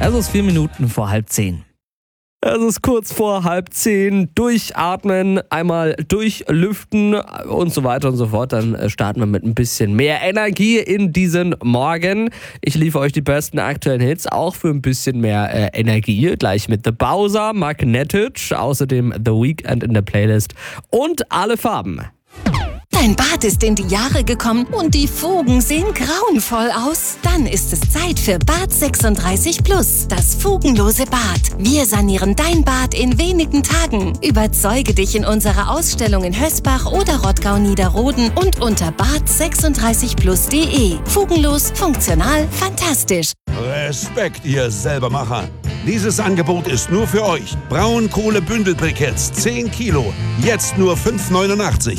Es ist 4 Minuten vor 9:30. Es ist kurz vor 9:30. Durchatmen, einmal durchlüften und so weiter und so fort. Dann starten wir mit ein bisschen mehr Energie in diesen Morgen. Ich liefere euch die besten aktuellen Hits, auch für ein bisschen mehr Energie. Gleich mit The Bowser, Magnetic, außerdem The Weeknd in der Playlist und alle Farben. Dein Bad ist in die Jahre gekommen und die Fugen sehen grauenvoll aus? Dann ist es Zeit für Bad 36 Plus, das fugenlose Bad. Wir sanieren dein Bad in wenigen Tagen. Überzeuge dich in unserer Ausstellung in Hösbach oder Rottgau-Niederroden und unter bad36plus.de. Fugenlos, funktional, fantastisch. Respekt, ihr Selbermacher. Dieses Angebot ist nur für euch. Braunkohle-Bündelbriketts, 10 Kilo, jetzt nur 5,89.